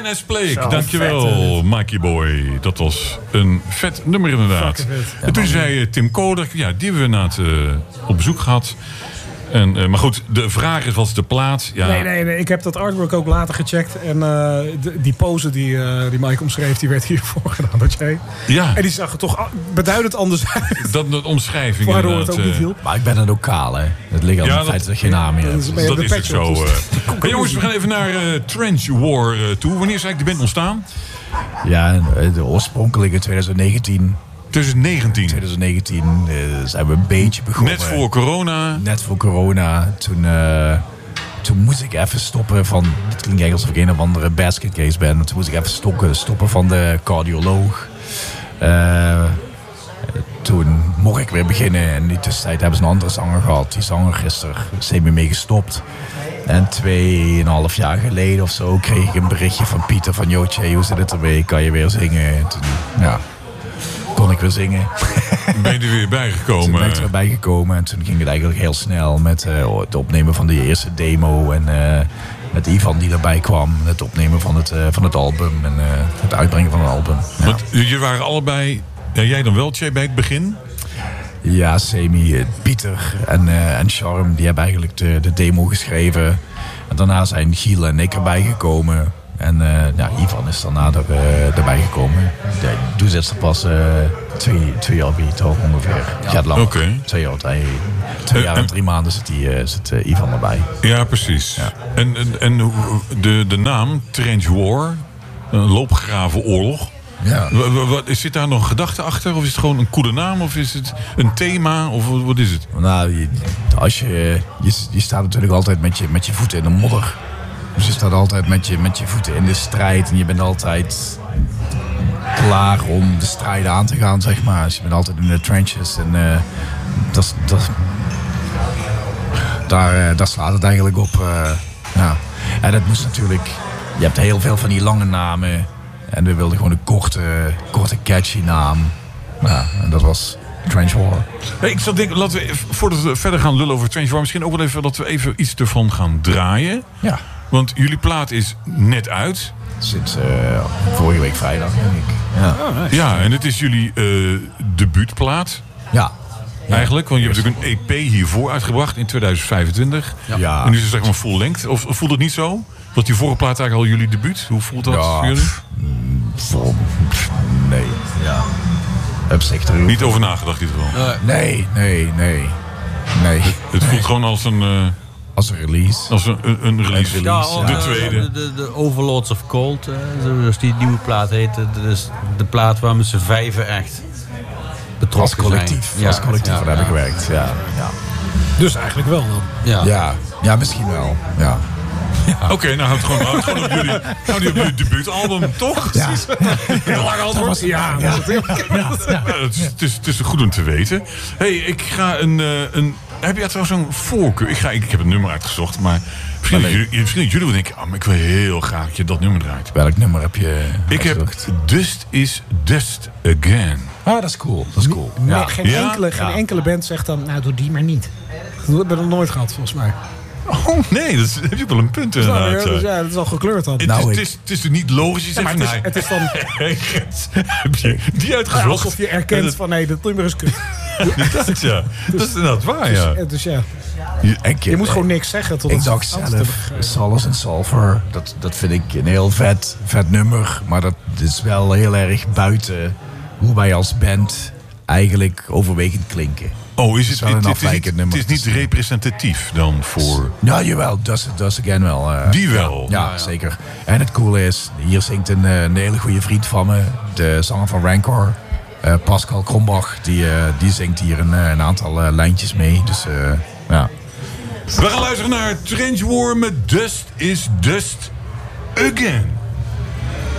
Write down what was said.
Man as Plague. Dankjewel, Mikey Boy. Dat was een vet nummer inderdaad. En toen zei Tim Koder, die hebben we inderdaad op bezoek gehad. Maar goed, de vraag is, wat is de plaat? Ja. Nee. Ik heb dat artwork ook later gecheckt. En die pose die Mike omschreef, die werd hiervoor gedaan door Jay. Ja. En die zag er toch beduidend anders uit. Dat de omschrijving waardoor inderdaad. Het ook niet hielp. Maar ik ben een lokaal, hè. Het ligt aan het feit dat je naam hebt. Dat is het zo. Maar jongens, we gaan even naar Trench War toe. Wanneer is eigenlijk de band ontstaan? Ja, de oorspronkelijke 2019... 2019 zijn we een beetje begonnen. Net voor corona. Toen moest ik even stoppen van... Het klinkt eigenlijk alsof ik een of andere basket case ben. Toen moest ik even stoppen van de cardioloog. Toen mocht ik weer beginnen. En in die tussentijd hebben ze een andere zanger gehad. Die zanger is er semi mee gestopt. En 2,5 jaar geleden of zo kreeg ik een berichtje van Pieter van... Jotje, hoe zit het ermee? Kan je weer zingen? En toen, kon ik weer zingen. Ben je er weer bijgekomen? Toen ben ik er weer bijgekomen en toen ging het eigenlijk heel snel met het opnemen van de eerste demo en met Ivan die erbij kwam, het opnemen van het album en het uitbrengen van het album. Ja. Want jullie waren allebei, jij dan wel, Tjay, bij het begin? Ja, Semi, Pieter en Charm, die hebben eigenlijk de demo geschreven. En daarna zijn Giel en ik erbij gekomen. En Ivan is daarna erbij gekomen. Toen zit er pas 2 jaar bij toch ongeveer. Gaat lang. Okay. 2 jaar en 3 maanden zit Ivan erbij. Ja, precies. Ja. En de naam Trench War, loopgravenoorlog. Ja. Zit daar nog een gedachte achter? Of is het gewoon een coole naam? Of is het een thema? Of wat is het? Nou, je staat natuurlijk altijd met je voeten in de modder. Dus je staat altijd met je voeten in de strijd. En je bent altijd klaar om de strijd aan te gaan, zeg maar. Dus je bent altijd in de trenches. En daar slaat het eigenlijk op. En het moest natuurlijk... Je hebt heel veel van die lange namen. En we wilden gewoon een korte catchy naam. Ja, en dat was Trench War. Hey, ik zou denken, laten we, voordat we verder gaan lullen over Trench War... misschien ook wel even dat we even iets ervan gaan draaien. Ja. Want jullie plaat is net uit. Sinds vorige week vrijdag, denk ik. Ja, ja, en het is jullie debuutplaat. Ja. Eigenlijk, want je hebt natuurlijk een EP hiervoor uitgebracht in 2025. Ja. En nu is het zeg maar full length. Of voelt het niet zo? Dat die vorige plaat eigenlijk al jullie debuut? Hoe voelt dat voor jullie? Nee, ja. Niet over nagedacht in ieder geval? Nee. Het voelt gewoon als een... Als een release. Als een release. Ja, de tweede. De Overlords of Cold, zoals die nieuwe plaat heet. Dat is de plaat waar we met z'n vijven echt betrokken collectief. zijn. Als collectief aan hebben gewerkt. Ja. Dus eigenlijk wel dan. Ja, misschien wel. Ja. Oké, nou houdt gewoon op jullie debuutalbum, toch? Ja. Heel lang antwoord. Ja. Het is goed om te weten. Hey, ik ga heb jij trouwens zo'n voorkeur? Ik heb een nummer uitgezocht, maar misschien jullie denken... maar ik wil heel graag dat je dat nummer draait. Welk nummer heb je Ik heb Dust is Dust Again. Ah, dat is cool. Nee, geen enkele band zegt dan, nou doe die maar niet. Dat hebben we nog nooit gehad, volgens mij. Oh nee, dat heb je wel een punt inderdaad. Dus ja, dat is al gekleurd dan. Het is er niet logisch. Het is van... Heb je die uitgezocht? Alsof je erkent van, nee, dat nummer is kut. Dat is inderdaad waar, ja. Dus ja. Je moet gewoon niks zeggen. Ik dacht zelf, Solace and Sulfur, dat vind ik een heel vet nummer. Maar dat is wel heel erg buiten hoe wij als band eigenlijk overwegend klinken. Oh, is het is niet representatief dan voor... Ja, jawel, Dust Again wel. Die wel? Ja, zeker. En het coole is, hier zingt een hele goede vriend van me, de zanger van Rancor, Pascal Krombach, die zingt hier een aantal lijntjes mee. Dus ja. We gaan luisteren naar Trench War met Dust is Dust Again.